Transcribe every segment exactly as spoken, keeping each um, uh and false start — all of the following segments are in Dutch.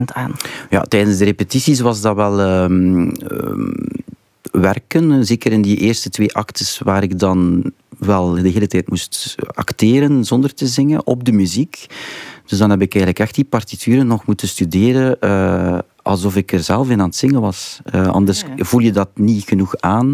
aan? Ja, tijdens de repetities was dat wel um, um, werken. Zeker in die eerste twee actes waar ik dan wel de hele tijd moest acteren zonder te zingen op de muziek. Dus dan heb ik eigenlijk echt die partituren nog moeten studeren uh, alsof ik er zelf in aan het zingen was. Uh, anders ja. voel je dat niet genoeg aan.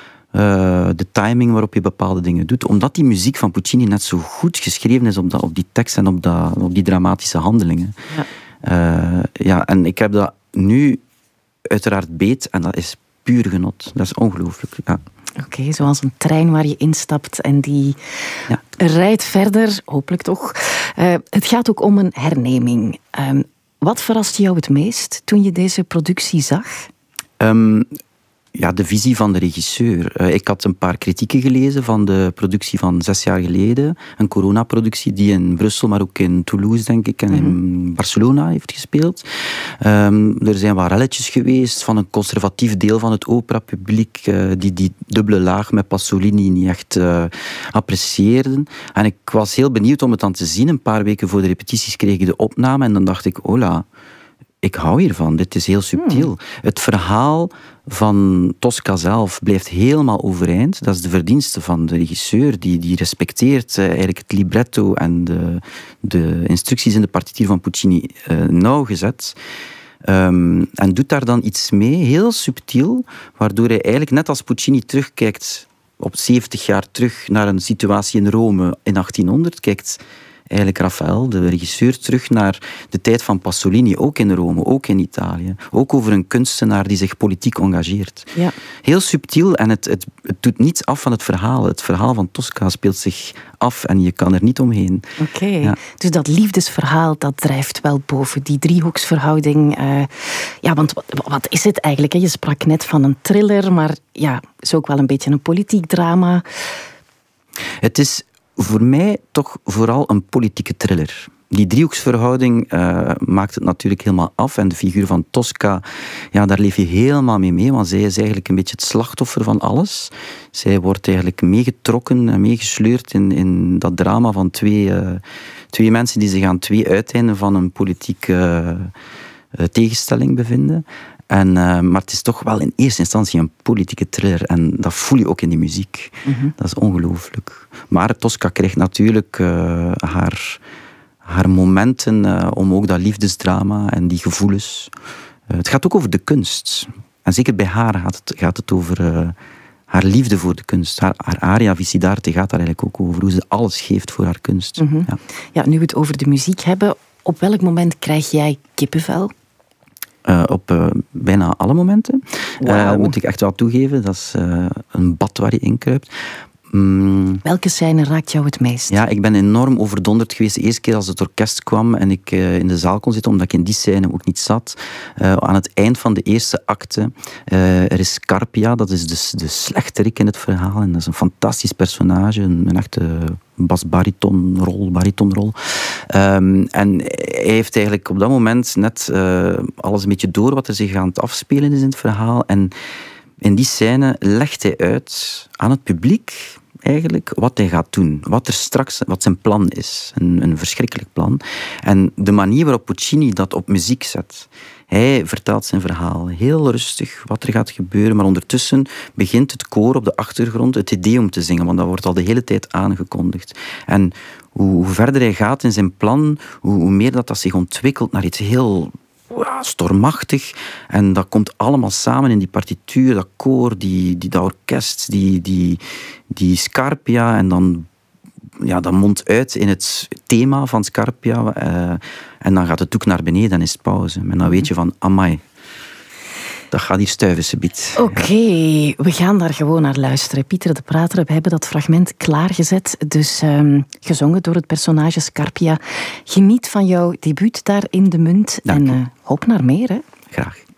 Uh, de timing waarop je bepaalde dingen doet. Omdat die muziek van Puccini net zo goed geschreven is op, dat, op die tekst en op, dat, op die dramatische handelingen. Ja. Uh, ja, en ik heb dat nu uiteraard beet en dat is puur genot. Dat is ongelooflijk. Ja. Oké, okay, zoals een trein waar je instapt en die ja. rijdt verder, hopelijk toch. Uh, het gaat ook om een herneming. Uh, wat verraste jou het meest toen je deze productie zag? Um, Ja, de visie van de regisseur. Uh, ik had een paar kritieken gelezen van de productie van zes jaar geleden. Een coronaproductie die in Brussel, maar ook in Toulouse, denk ik, en mm-hmm. in Barcelona heeft gespeeld. Um, er zijn wat relletjes geweest van een conservatief deel van het operapubliek uh, die die dubbele laag met Pasolini niet echt uh, apprecieerden. En ik was heel benieuwd om het dan te zien. Een paar weken voor de repetities kreeg ik de opname en dan dacht ik, hola, ik hou hiervan, dit is heel subtiel. Hmm. Het verhaal van Tosca zelf blijft helemaal overeind. Dat is de verdienste van de regisseur. Die, die respecteert uh, eigenlijk het libretto en de, de instructies in de partituur van Puccini uh, nauwgezet. Um, en doet daar dan iets mee, heel subtiel, waardoor hij eigenlijk net als Puccini terugkijkt op zeventig jaar terug naar een situatie in Rome in achttienhonderd, kijkt eigenlijk Raphaël, de regisseur, terug naar de tijd van Pasolini, ook in Rome, ook in Italië. Ook over een kunstenaar die zich politiek engageert. Ja. Heel subtiel en het, het, het doet niets af van het verhaal. Het verhaal van Tosca speelt zich af en je kan er niet omheen. Oké, okay. ja. Dus dat liefdesverhaal, dat drijft wel boven die driehoeksverhouding. Uh, ja, want wat, wat is het eigenlijk? Hè? Je sprak net van een thriller, maar ja, het is ook wel een beetje een politiek drama. Het is voor mij toch vooral een politieke thriller. Die driehoeksverhouding uh, maakt het natuurlijk helemaal af. En de figuur van Tosca, ja, daar leef je helemaal mee mee. Want zij is eigenlijk een beetje het slachtoffer van alles. Zij wordt eigenlijk meegetrokken en meegesleurd in, in dat drama van twee, uh, twee mensen die zich aan twee uiteinden van een politieke uh, tegenstelling bevinden. En, uh, maar het is toch wel in eerste instantie een politieke thriller. En dat voel je ook in die muziek. Mm-hmm. Dat is ongelooflijk. Maar Tosca krijgt natuurlijk uh, haar, haar momenten uh, om ook dat liefdesdrama en die gevoelens. Uh, het gaat ook over de kunst. En zeker bij haar gaat het, gaat het over uh, haar liefde voor de kunst. Haar, haar aria Vicidarte gaat daar eigenlijk ook over. Hoe ze alles geeft voor haar kunst. Mm-hmm. Ja. Ja, nu we het over de muziek hebben. Op welk moment krijg jij kippenvel? Uh, op uh, bijna alle momenten. Wow. Uh, moet ik echt wel toegeven. Dat is uh, een bad waar je in kruipt. Mm. Welke scène raakt jou het meest? Ja, ik ben enorm overdonderd geweest de eerste keer als het orkest kwam en ik uh, in de zaal kon zitten, omdat ik in die scène ook niet zat. Uh, aan het eind van de eerste acte, uh, er is Scarpia, dat is de, de slechterik in het verhaal. En dat is een fantastisch personage, een, een echte bas-baritonrol. baritonrol. Um, en hij heeft eigenlijk op dat moment net uh, alles een beetje door wat er zich aan het afspelen is in het verhaal. En in die scène legt hij uit aan het publiek eigenlijk wat hij gaat doen. Wat er straks, wat zijn plan is. Een, een verschrikkelijk plan. En de manier waarop Puccini dat op muziek zet. Hij vertelt zijn verhaal heel rustig, wat er gaat gebeuren. Maar ondertussen begint het koor op de achtergrond het Te Deum te zingen. Want dat wordt al de hele tijd aangekondigd. En hoe, hoe verder hij gaat in zijn plan, hoe, hoe meer dat, dat zich ontwikkelt naar iets heel stormachtig. En dat komt allemaal samen in die partituur, dat koor, die, die, dat orkest, die, die, die Scarpia. En dan, ja, dat mondt uit in het thema van Scarpia. Uh, en dan gaat het ook naar beneden en is het pauze. En dan weet je van, amai, dat gaat hier stuiven subiet. Oké, okay, we gaan daar gewoon naar luisteren. Pieter de Prater, we hebben dat fragment klaargezet. Dus um, gezongen door het personage Scarpia. Geniet van jouw debuut daar in de Munt. Dank en uh, hoop naar meer, hè? Graag.